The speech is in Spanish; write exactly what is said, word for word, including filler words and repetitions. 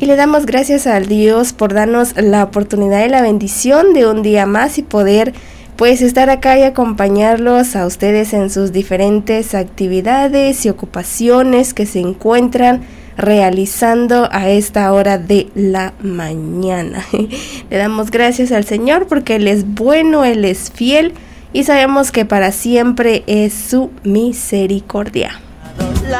Y le damos gracias a Dios por darnos la oportunidad y la bendición de un día más y poder pues estar acá y acompañarlos a ustedes en sus diferentes actividades y ocupaciones que se encuentran realizando a esta hora de la mañana. Le damos gracias al Señor porque Él es bueno, Él es fiel y sabemos que para siempre es su misericordia.